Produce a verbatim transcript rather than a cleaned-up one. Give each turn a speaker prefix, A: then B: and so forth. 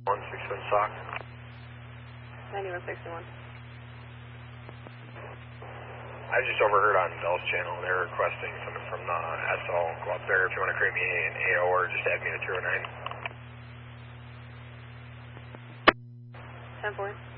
A: one six one sock.
B: ninety-one sixty-one.
A: I just overheard on Bell's channel, they're requesting something from the S L. Go up there if you want to create me an A O or just add me to two oh nine.
B: ten four.